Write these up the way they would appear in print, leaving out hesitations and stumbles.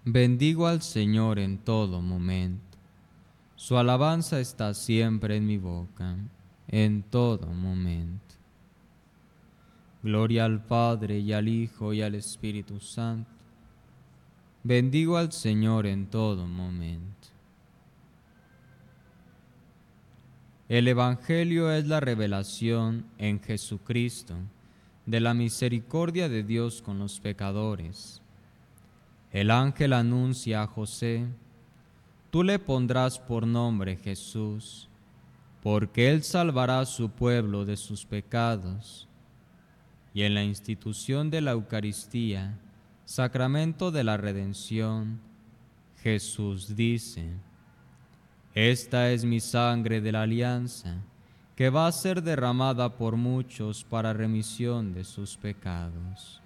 Bendigo al Señor en todo momento. Su alabanza está siempre en mi boca, en todo momento. Gloria al Padre y al Hijo y al Espíritu Santo. Bendigo al Señor en todo momento. El Evangelio es la revelación en Jesucristo de la misericordia de Dios con los pecadores. El ángel anuncia a José: tú le pondrás por nombre Jesús, porque él salvará a su pueblo de sus pecados. Y en la institución de la Eucaristía, sacramento de la redención, Jesús dice: esta es mi sangre de la alianza, que va a ser derramada por muchos para remisión de sus pecados.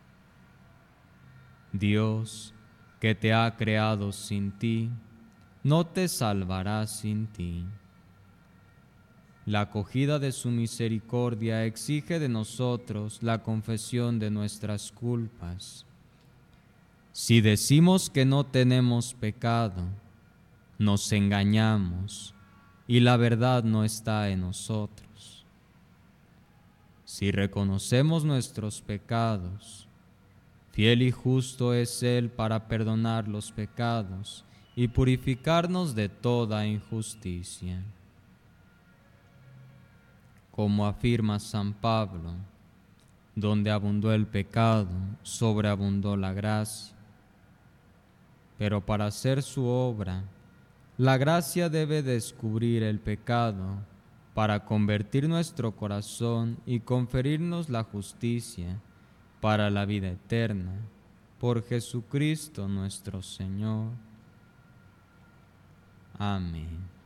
Dios, que te ha creado sin ti, no te salvará sin ti. La acogida de su misericordia exige de nosotros la confesión de nuestras culpas. Si decimos que no tenemos pecado, nos engañamos y la verdad no está en nosotros. Si reconocemos nuestros pecados, fiel y justo es Él para perdonar los pecados y purificarnos de toda injusticia. Como afirma San Pablo, donde abundó el pecado, sobreabundó la gracia. Pero para hacer su obra, la gracia debe descubrir el pecado para convertir nuestro corazón y conferirnos la justicia para la vida eterna, por Jesucristo nuestro Señor. Amén.